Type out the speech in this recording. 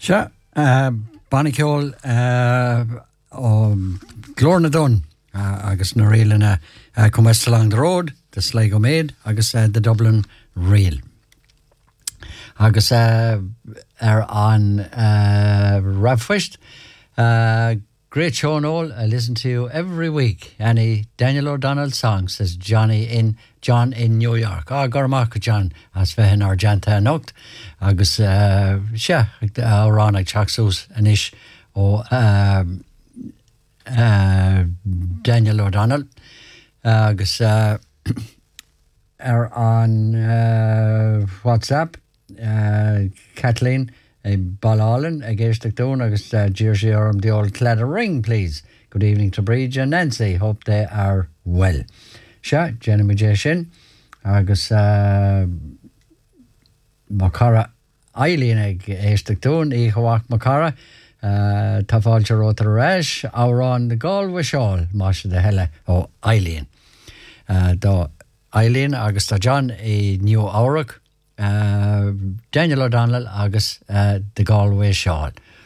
Sure. Bannicol Glorna Dun agus na réalana come west along the road, the Sligo Maid, agus the Dublin Rail. Agus an Rabfist. Great show and all. I listen to you every week. Any Daniel O'Donnell song, says John in New York. Gormacha John, as fehin Argenta Noct. Agus, Rana Chaxus Anish, Daniel O'Donnell. Agus, on WhatsApp, Kathleen. Ballallen against the tone agus Jersey Orm the old Cladder Ring, please. Good evening to Bridge and Nancy. Hope they are well. Sure, Jenny Majeshin agus Makara Eileen against the tone. Ihawak Makara Tafal Charota Rash. Our on the Galway Shawl. Masha the Hella. Oh, Eileen. Do Eileen agus John New Auric. Daniel O'Donnell agus the Galway Shawl.